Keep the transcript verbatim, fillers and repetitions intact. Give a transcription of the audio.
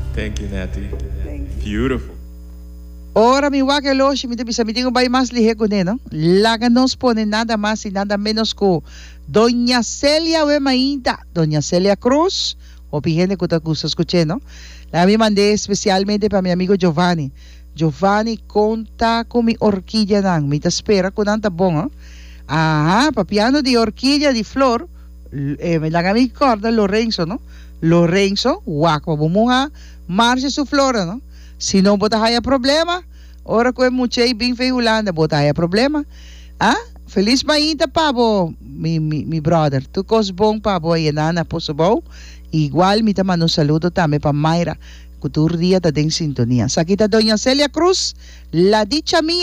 Thank you, Natty. Thank Beautiful. Ora mi wakelo, si mita bisa mitingo bay mas lihe ko no? Láganos pone nada más y nada menos ko Doña Celia Wemainta, Doña Celia Cruz, o pijene que te escuché, ¿no? La me mandé especialmente para mi amigo Giovanni. Giovanni conta con mi orquídea nang, mi te espera con tanta bonga. Ajá, papiano de orquídea de flor, eh, me la mi corda Lorenzo, ¿no? Lorenzo, guaco, bumunga, marche su flora, ¿no? Si no bota haya problema, ora ko mucho y bien feulanda bota haya problema. Ah, feliz maita pabo, mi mi mi brother. Tu cos bom pabo y nana posabo. Igual mi tama un saludo también para Mayra, que tu día está en sintonía. Sakita Doña Celia Cruz, la dicha mía.